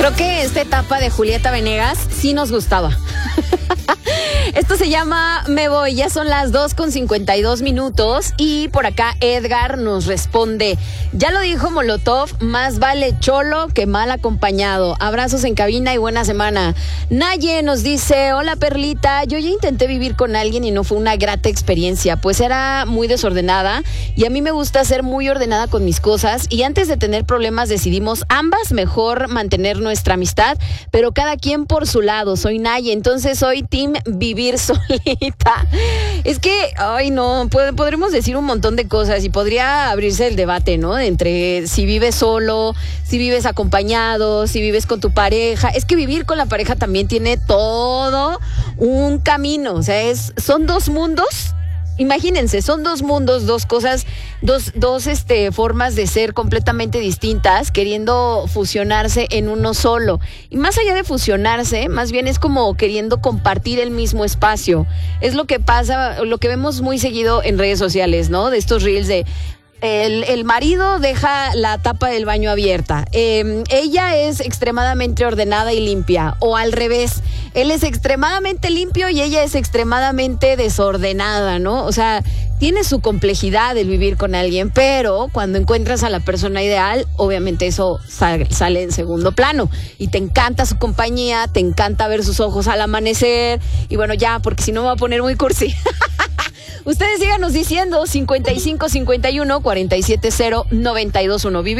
Creo que esta etapa de Julieta Venegas sí nos gustaba. Esto se llama Me Voy, ya son las 2:52 y por acá Edgar nos responde, ya lo dijo Molotov, más vale cholo que mal acompañado. Abrazos en cabina y buena semana. Naye nos dice, hola Perlita, yo ya intenté vivir con alguien y no fue una grata experiencia, pues era muy desordenada y a mí me gusta ser muy ordenada con mis cosas y antes de tener problemas decidimos ambas mejor mantener nuestra amistad, pero cada quien por su lado. Soy Naye, entonces soy team vivir solita. Es que, ay no, podremos decir un montón de cosas y podría abrirse el debate, ¿no? Entre si vives solo, si vives acompañado, si vives con tu pareja. Es que vivir con la pareja también tiene todo un camino, o sea, son dos mundos. Imagínense, son dos mundos, dos cosas, dos formas de ser completamente distintas, queriendo fusionarse en uno solo. Y más allá de fusionarse, más bien es como queriendo compartir el mismo espacio. Es lo que pasa, lo que vemos muy seguido en redes sociales, ¿no? De estos reels de el marido deja la tapa del baño abierta, ella es extremadamente ordenada y limpia, o al revés, él es extremadamente limpio y ella es extremadamente desordenada, ¿no? O sea, tiene su complejidad el vivir con alguien, pero cuando encuentras a la persona ideal, obviamente eso sale en segundo plano y te encanta su compañía, te encanta ver sus ojos al amanecer y bueno, ya, porque si no me va a poner muy cursi. Ustedes síganos diciendo 55 51 47 0 92 1.